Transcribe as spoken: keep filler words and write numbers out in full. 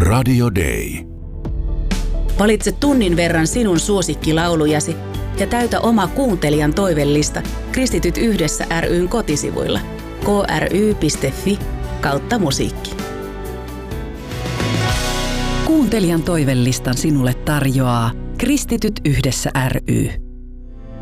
Radio Day. Valitse tunnin verran sinun suosikkilaulujasi ja täytä oma kuuntelijan toivellista Kristityt yhdessä ry:n kotisivuilla k r y piste f i kautta musiikki. Kuuntelijan toivellistan sinulle tarjoaa Kristityt yhdessä ry.